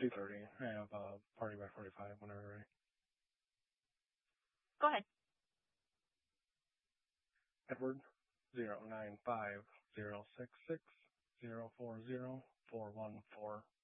2:30. I have a party by 45 whenever you're ready. Go ahead. Edward 0950660400414.